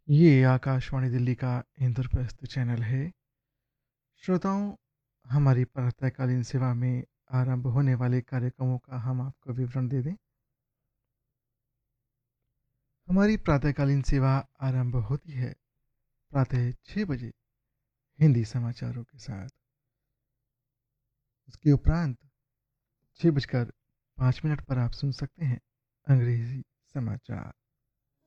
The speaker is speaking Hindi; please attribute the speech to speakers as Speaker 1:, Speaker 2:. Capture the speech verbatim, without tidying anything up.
Speaker 1: ये आकाशवाणी दिल्ली का इंद्रप्रस्थ चैनल है। श्रोताओं, हमारी प्रातःकालीन सेवा में आरंभ होने वाले कार्यक्रमों का हम आपको विवरण दे दें। हमारी प्रातःकालीन सेवा आरंभ होती है प्रातः छः बजे हिंदी समाचारों के साथ। उसके उपरांत छः बजकर पाँच मिनट पर आप सुन सकते हैं अंग्रेजी समाचार।